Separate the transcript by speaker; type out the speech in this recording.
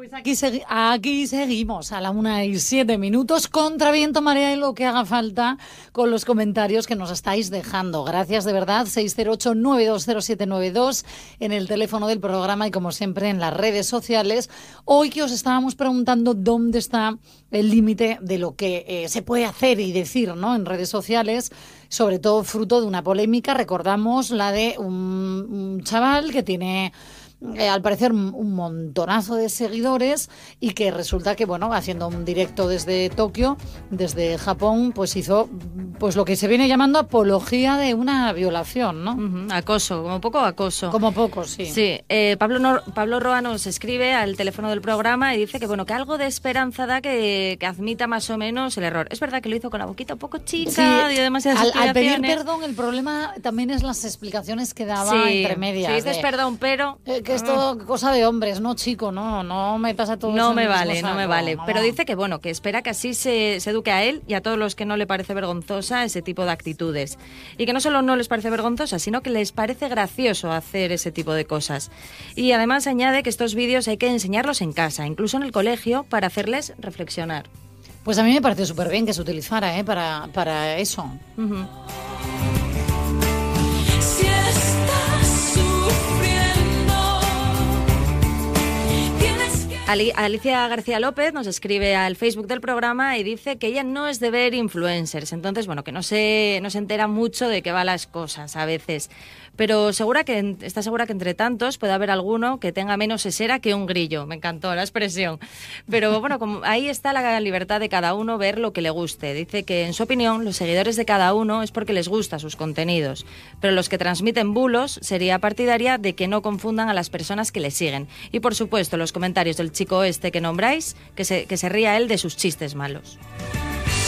Speaker 1: Pues aquí seguimos a la 1:07, contra viento, marea y lo que haga falta con los comentarios que nos estáis dejando. Gracias de verdad, 608-920792 en el teléfono del programa y como siempre en las redes sociales. Hoy que os estábamos preguntando dónde está el límite de lo que se puede hacer y decir, ¿no?, en redes sociales, sobre todo fruto de una polémica. Recordamos la de un chaval que tiene... al parecer un montonazo de seguidores y que resulta que, bueno, haciendo un directo desde Tokio, desde Japón, pues hizo pues lo que se viene llamando apología de una violación, ¿no?
Speaker 2: Acoso, como poco acoso.
Speaker 1: Como poco, sí.
Speaker 2: Sí, Pablo Roa nos escribe al teléfono del programa y dice que, bueno, que algo de esperanza da que admita más o menos el error. Es verdad que lo hizo con la boquita un poco chica,
Speaker 1: sí,
Speaker 2: dio demasiadas explicaciones.
Speaker 1: Al pedir perdón, el problema también es las explicaciones que daba entre medias.
Speaker 2: Si dices perdón, pero...
Speaker 1: que esto cosa de hombres, no, chico, no me pasa todo eso.
Speaker 2: No me vale. Pero dice que, bueno, que espera que así se eduque a él y a todos los que no le parece vergonzosa ese tipo de actitudes. Y que no solo no les parece vergonzosa, sino que les parece gracioso hacer ese tipo de cosas. Y además añade que estos vídeos hay que enseñarlos en casa, incluso en el colegio, para hacerles reflexionar.
Speaker 1: Pues a mí me pareció súper bien que se utilizara para eso.
Speaker 2: Uh-huh. Alicia García López nos escribe al Facebook del programa y dice que ella no es de ver influencers, entonces, bueno, que no se entera mucho de qué van las cosas a veces, pero está segura que entre tantos puede haber alguno que tenga menos sesera que un grillo. Me encantó la expresión. Pero bueno, como ahí está la libertad de cada uno ver lo que le guste. Dice que, en su opinión, los seguidores de cada uno es porque les gusta sus contenidos, pero los que transmiten bulos sería partidaria de que no confundan a las personas que le siguen. Y, por supuesto, los comentarios del chico este que nombráis, que se ría él de sus chistes malos.